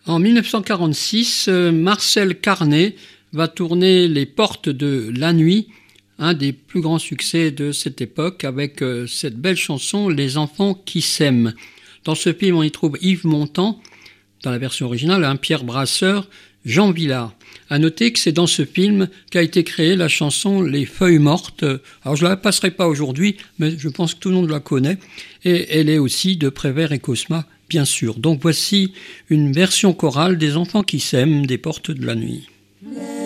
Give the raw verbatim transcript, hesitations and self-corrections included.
En mille neuf cent quarante-six, euh, Marcel Carné va tourner Les Portes de la Nuit, un des plus grands succès de cette époque, avec euh, cette belle chanson « Les enfants qui s'aiment ». Dans ce film, on y trouve Yves Montand, dans la version originale, un Pierre Brasseur, Jean Vilar. À noter que c'est dans ce film qu'a été créée la chanson « Les Feuilles Mortes ». Alors je ne la passerai pas aujourd'hui, mais je pense que tout le monde la connaît. Et elle est aussi de Prévert et Cosma, bien sûr. Donc voici une version chorale des enfants qui s'aiment des Portes de la Nuit.